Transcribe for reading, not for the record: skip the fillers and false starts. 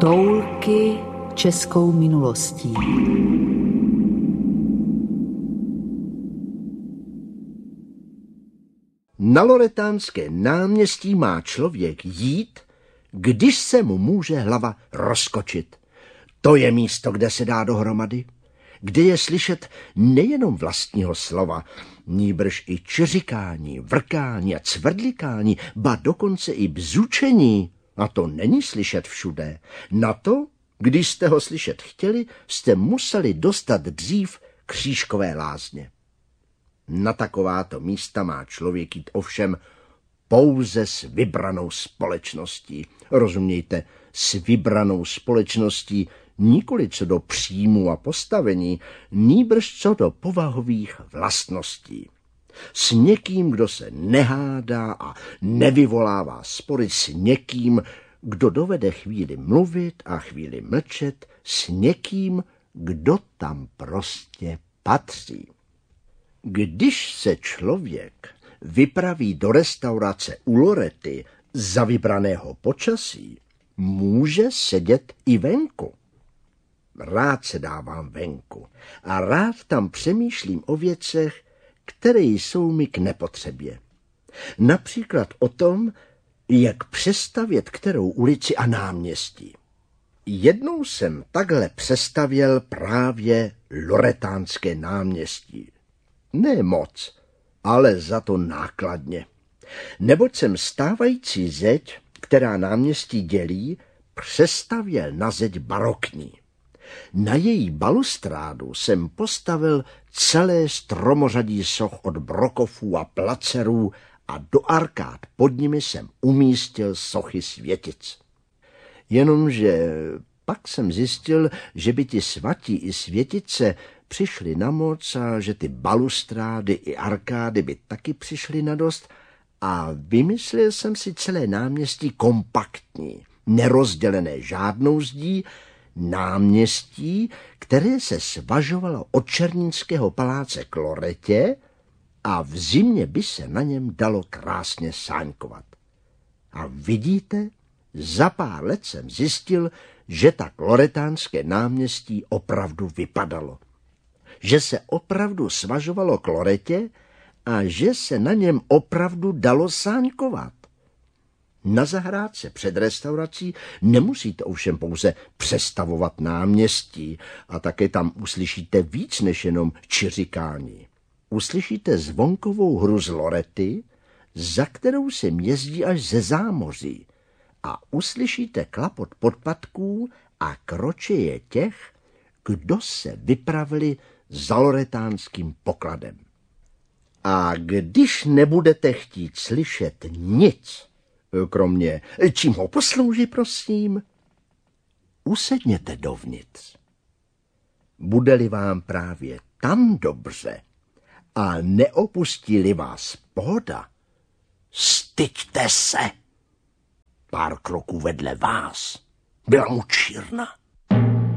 Toulky českou minulostí. Na Loretánské náměstí má člověk jít, když se mu může hlava rozkočit. To je místo, kde se dá dohromady, kde je slyšet nejenom vlastního slova, nýbrž i čiřikání, vrkání a cvrdlikání, ba dokonce i bzučení. A to není slyšet všude. Na to, když jste ho slyšet chtěli, jste museli dostat dřív Křížkové lázně. Na takováto místa má člověk jít ovšem pouze s vybranou společností. Rozumějte, s vybranou společností nikoli co do příjmu a postavení, nýbrž co do povahových vlastností. S někým, kdo se nehádá a nevyvolává spory, s někým, kdo dovede chvíli mluvit a chvíli mlčet, s někým, kdo tam prostě patří. Když se člověk vypraví do restaurace u Lorety za vybraného počasí, může sedět i venku. Rád se dávám venku a rád tam přemýšlím o věcech, které jsou mi k nepotřebě. Například o tom, jak přestavět kterou ulici a náměstí. Jednou jsem takhle přestavěl právě Loretánské náměstí. Ne moc, ale za to nákladně. Neboť jsem stávající zeď, která náměstí dělí, přestavěl na zeď barokní. Na její balustrádu jsem postavil celé stromořadí soch od brokofů a placerů a do arkád pod nimi jsem umístil sochy světic. Jenomže pak jsem zjistil, že by ti svatí i světice přišli na moc a že ty balustrády i arkády by taky přišly na dost a vymyslel jsem si celé náměstí kompaktní, nerozdělené žádnou zdí, náměstí, které se svažovalo od Černínského paláce k Loretě a v zimě by se na něm dalo krásně sáňkovat. A vidíte, za pár let jsem zjistil, že tak Loretánské náměstí opravdu vypadalo. Že se opravdu svažovalo k Loretě a že se na něm opravdu dalo sáňkovat. Na zahrádce před restaurací nemusíte ovšem pouze přestavovat náměstí a také tam uslyšíte víc než jenom čiřikání. Uslyšíte zvonkovou hru z Lorety, za kterou se jezdí až ze zámoří a uslyšíte klapot podpatků a kročeje těch, kdo se vypravili za loretánským pokladem. A když nebudete chtít slyšet nic, kromě čím ho poslouží, prosím, usedněte dovnitř. Bude-li vám právě tam dobře a neopustí-li vás pohoda, styďte se. Pár kroků vedle vás byla mučírna.